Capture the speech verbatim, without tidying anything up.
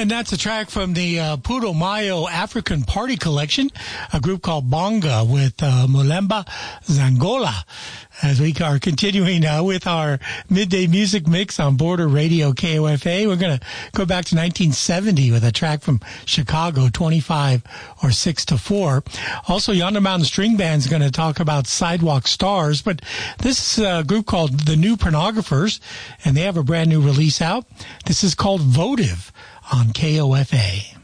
And that's a track from the uh, Putumayo African Party Collection, a group called Bonga with uh, Molemba Zangola. As we are continuing uh, with our midday music mix on Border Radio K O F A, we're going to go back to nineteen seventy with a track from Chicago, twenty-five or six to four. Also, Yonder Mountain String Band is going to talk about Sidewalk Stars, but this is a group called The New Pornographers, and they have a brand new release out. This is called Votive on K O F A.